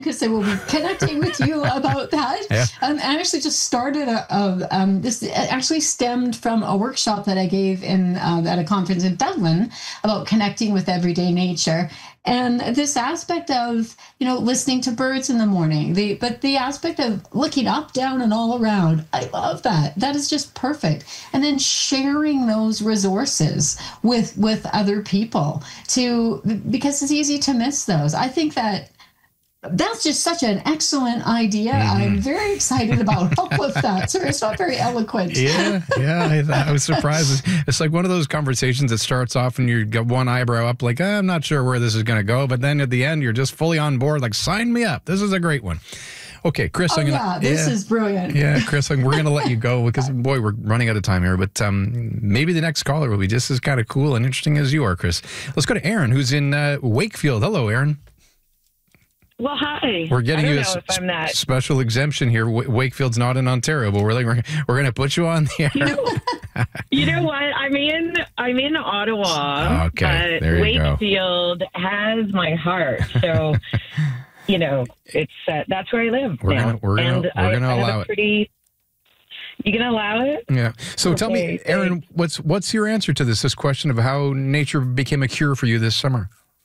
because I will be connecting with you about that. Yeah. I actually just started this actually stemmed from a workshop that I gave in at a conference in Dublin about connecting with everyday nature. And this aspect of, listening to birds in the morning, but the aspect of looking up, down, and all around, I love that. That is just perfect. And then sharing those resources with other people because it's easy to miss those. I think that's just such an excellent idea. I'm very excited about all of that. Sorry, it's not very eloquent. Yeah. I was surprised. It's like one of those conversations that starts off and you got one eyebrow up, like, I'm not sure where this is going to go. But then at the end, you're just fully on board, like, sign me up. This is a great one. Okay, Chris. This is brilliant. Yeah, Chris, we're going to let you go because, boy, we're running out of time here. But maybe the next caller will be just as kind of cool and interesting as you are, Chris. Let's go to Aaron, who's in Wakefield. Hello, Aaron. Well, hi. We're getting you a special exemption here. Wakefield's not in Ontario, but we're going to put you on the air. You know what? I'm in Ottawa. Okay, there you Wakefield has my heart. So, it's that's where I live. We're gonna allow it. You gonna allow it? Yeah. So tell me, Aaron, what's your answer to this question of how nature became a cure for you this summer?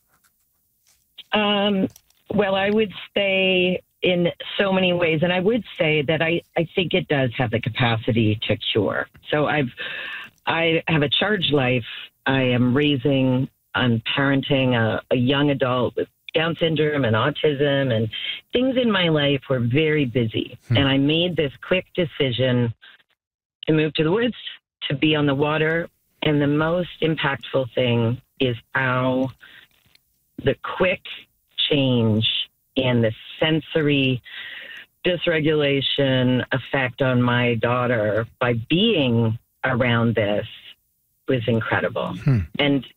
Well, I would say in so many ways, and I would say that I think it does have the capacity to cure. So I have a charged life. I'm parenting a young adult with Down syndrome and autism, and things in my life were very busy. And I made this quick decision to move to the woods, to be on the water. And the most impactful thing is how the quick change in the sensory dysregulation effect on my daughter by being around this was incredible. And,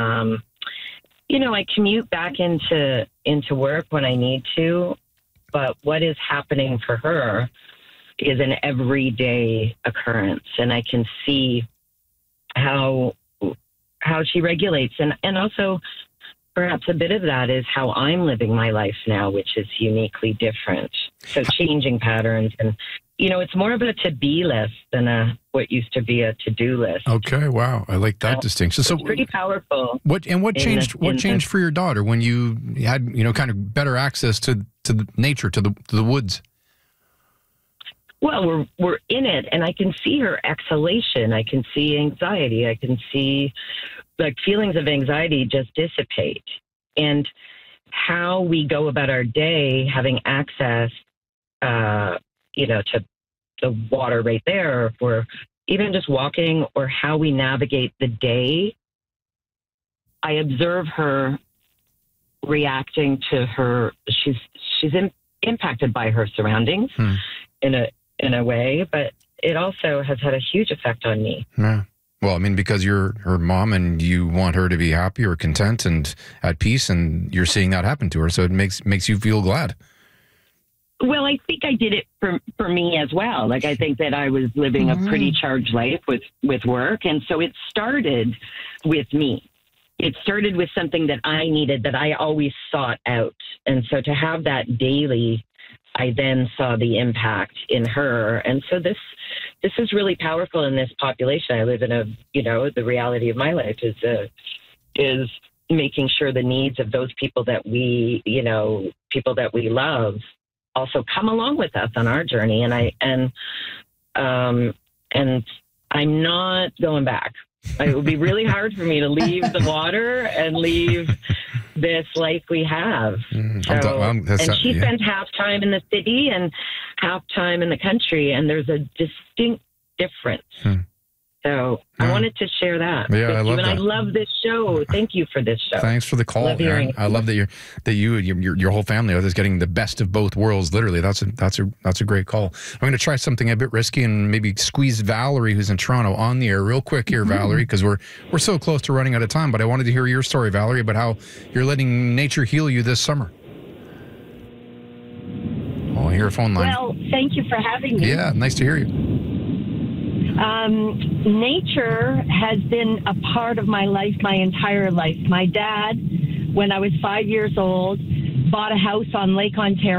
I commute back into work when I need to, but what is happening for her is an everyday occurrence. And I can see how she regulates. And also, perhaps a bit of that is how I'm living my life now, which is uniquely different. So changing patterns and, it's more of a to-be list than what used to be a to-do list. Okay, wow. I like that distinction. So it's pretty powerful. What changed for your daughter when you had, kind of better access to the nature, to the woods? Well, we're in it, and I can see her exhalation. I can see anxiety. I can see feelings of anxiety just dissipate. And how we go about our day, having access, to the water right there, or if we're even just walking, or how we navigate the day. I observe her reacting to her. She's impacted by her surroundings in a way, but it also has had a huge effect on me. Yeah. Well, because you're her mom and you want her to be happy or content and at peace, and you're seeing that happen to her, so it makes you feel glad. Well, I think I did it for me as well. I think that I was living a pretty charged life with work, and so it started with me. It started with something that I needed, that I always sought out, and so to have that daily, I then saw the impact in her, and so this is really powerful in this population. I live in the reality of my life is making sure the needs of those people that we love also come along with us on our journey. And I'm not going back. It would be really hard for me to leave the water and leave this life we have. She spends half time in the city and half time in the country, and there's a distinct difference. So I wanted to share that. Yeah, I love that. I love this show. Thank you for this show. Thanks for the call, Aaron. I love that your whole family is getting the best of both worlds. Literally, that's a great call. I'm going to try something a bit risky and maybe squeeze Valerie, who's in Toronto, on the air real quick here, Valerie, because we're so close to running out of time. But I wanted to hear your story, Valerie, about how you're letting nature heal you this summer. Oh, I hear a phone line. Well, thank you for having me. Yeah, nice to hear you. Nature has been a part of my life my entire life. My dad, when I was 5 years old, bought a house on Lake Ontario.